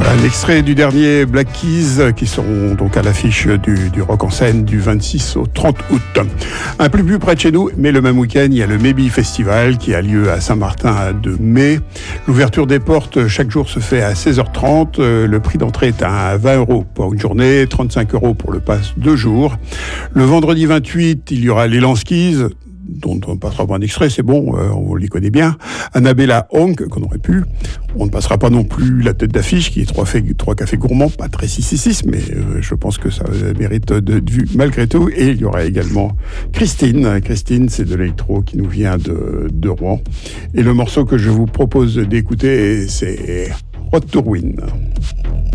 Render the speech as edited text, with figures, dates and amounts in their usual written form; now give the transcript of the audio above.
Un extrait du dernier Black Keys qui seront donc à l'affiche du Rock en scène du 26 au 30 août. Un peu plus près de chez nous, mais le même week-end, il y a le Maybe Festival qui a lieu à Saint-Martin de mai. L'ouverture des portes chaque jour se fait à 16h30. Le prix d'entrée est à 20 € pour une journée, 35 € pour le pass 2 jours. Le vendredi 28, il y aura les Lanskis, dont on passera pas un extrait, c'est bon, on les connaît bien. Annabella Honk, qu'on aurait pu. On ne passera pas non plus la tête d'affiche, qui est trois cafés gourmands, pas très 666, mais je pense que ça mérite d'être vu malgré tout. Et il y aura également Christine. Christine, c'est de l'électro qui nous vient de Rouen. Et le morceau que je vous propose d'écouter, c'est Road to Ruin.